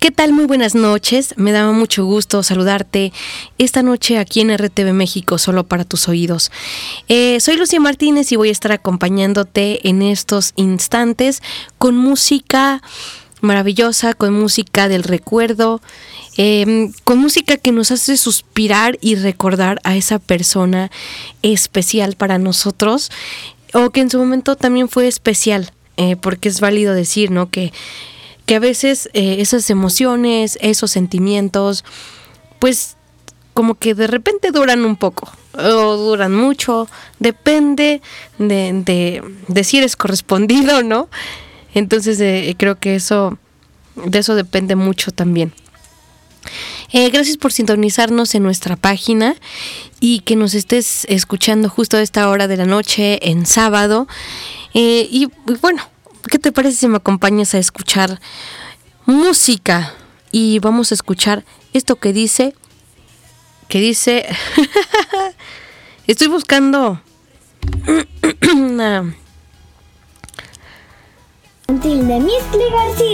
¿Qué tal? Muy buenas noches. Me da mucho gusto saludarte esta noche aquí en RTV México, solo para tus oídos. Soy Lucía Martínez y voy a estar acompañándote en estos instantes con música maravillosa, con música del recuerdo, con música que nos hace suspirar y recordar a esa persona especial para nosotros, o que en su momento también fue especial, porque es válido decir, ¿no?, que a veces esas emociones, esos sentimientos, pues como que de repente duran un poco o duran mucho, depende de si eres correspondido o no. Entonces creo que de eso depende mucho también. Gracias por sintonizarnos en nuestra página y que nos estés escuchando justo a esta hora de la noche en sábado. Y bueno, ¿qué te parece si me acompañas a escuchar música? Y vamos a escuchar esto que dice estoy buscando una De Misty García.